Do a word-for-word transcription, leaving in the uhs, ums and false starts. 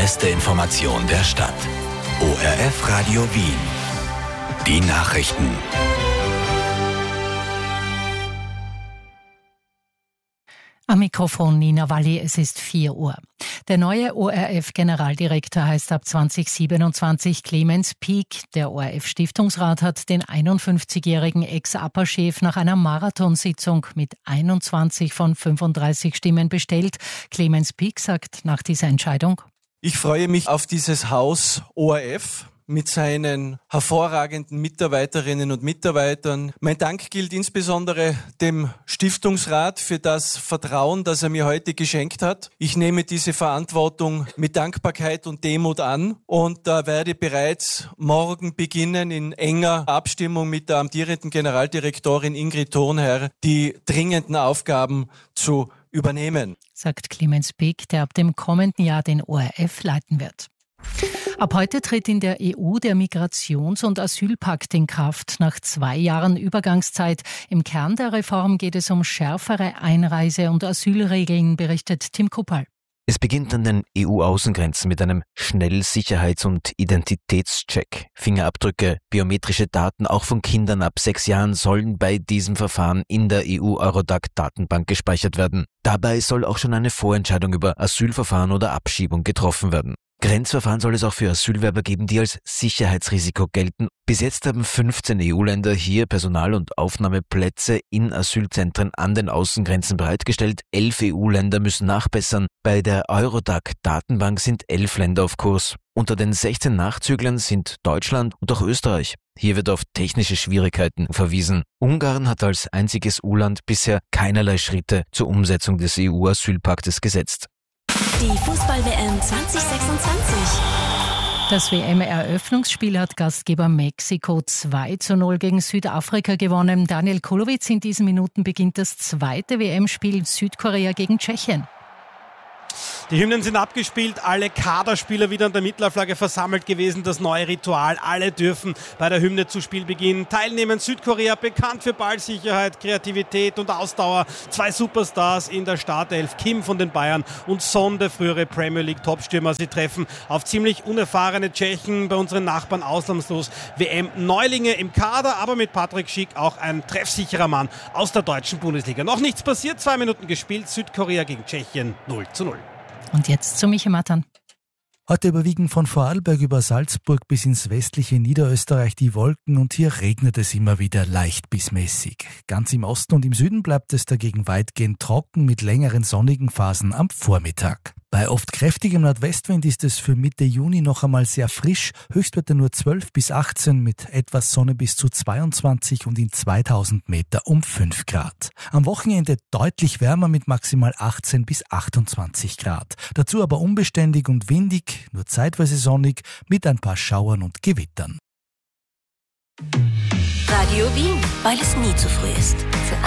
beste Information der Stadt. O R F Radio Wien. Die Nachrichten. Am Mikrofon Nina Walli, es ist vier Uhr. Der neue O R F-Generaldirektor heißt ab zwanzig siebenundzwanzig Clemens Pieck. Der O R F-Stiftungsrat hat den einundfünfzigjährigen Ex-A P A-Chef nach einer Marathonsitzung mit einundzwanzig von fünfunddreißig Stimmen bestellt. Clemens Pieck sagt nach dieser Entscheidung: Ich freue mich auf dieses Haus O R F mit seinen hervorragenden Mitarbeiterinnen und Mitarbeitern. Mein Dank gilt insbesondere dem Stiftungsrat für das Vertrauen, das er mir heute geschenkt hat. Ich nehme diese Verantwortung mit Dankbarkeit und Demut an und äh, werde bereits morgen beginnen, in enger Abstimmung mit der amtierenden Generaldirektorin Ingrid Thurnherr die dringenden Aufgaben zu übernehmen, sagt Clemens Pieck, der ab dem kommenden Jahr den O R F leiten wird. Ab heute tritt in der E U der Migrations- und Asylpakt in Kraft. Nach zwei Jahren Übergangszeit. Im Kern der Reform geht es um schärfere Einreise- und Asylregeln, berichtet Tim Kuppal. Es beginnt an den E U-Außengrenzen mit einem Schnellsicherheits- und Identitätscheck. Fingerabdrücke, biometrische Daten auch von Kindern ab sechs Jahren sollen bei diesem Verfahren in der E U-Eurodac-Datenbank gespeichert werden. Dabei soll auch schon eine Vorentscheidung über Asylverfahren oder Abschiebung getroffen werden. Grenzverfahren soll es auch für Asylwerber geben, die als Sicherheitsrisiko gelten. Bis jetzt haben fünfzehn E U-Länder hier Personal- und Aufnahmeplätze in Asylzentren an den Außengrenzen bereitgestellt. Elf E U-Länder müssen nachbessern. Bei der Eurodac-Datenbank sind elf Länder auf Kurs. Unter den sechzehn Nachzüglern sind Deutschland und auch Österreich. Hier wird auf technische Schwierigkeiten verwiesen. Ungarn hat als einziges E U-Land bisher keinerlei Schritte zur Umsetzung des E U-Asylpaktes gesetzt. Die Fußball-W M zwanzig sechsundzwanzig. Das W M-Eröffnungsspiel hat Gastgeber Mexiko zwei zu null gegen Südafrika gewonnen. Daniel Kulowitz, in diesen Minuten beginnt das zweite W M-Spiel Südkorea gegen Tschechien. Die Hymnen sind abgespielt, alle Kaderspieler wieder an der Mittelflagge versammelt gewesen. Das neue Ritual, alle dürfen bei der Hymne zu Spielbeginn teilnehmen. Südkorea bekannt für Ballsicherheit, Kreativität und Ausdauer. Zwei Superstars in der Startelf, Kim von den Bayern und Son, der frühere Premier League Topstürmer. Sie treffen auf ziemlich unerfahrene Tschechen, bei unseren Nachbarn ausnahmslos W M-Neulinge im Kader, aber mit Patrick Schick auch ein treffsicherer Mann aus der deutschen Bundesliga. Noch nichts passiert, zwei Minuten gespielt, Südkorea gegen Tschechien null zu null. Und jetzt zu Michi Matan. Heute überwiegen von Vorarlberg über Salzburg bis ins westliche Niederösterreich die Wolken und hier regnet es immer wieder leicht bis mäßig. Ganz im Osten und im Süden bleibt es dagegen weitgehend trocken mit längeren sonnigen Phasen am Vormittag. Bei oft kräftigem Nordwestwind ist es für Mitte Juni noch einmal sehr frisch, Höchstwerte nur zwölf bis achtzehn, mit etwas Sonne bis zu zweiundzwanzig und in zweitausend Meter um fünf Grad. Am Wochenende deutlich wärmer mit maximal achtzehn bis achtundzwanzig Grad. Dazu aber unbeständig und windig, nur zeitweise sonnig mit ein paar Schauern und Gewittern. Radio Wien, weil es nie zu früh ist. Für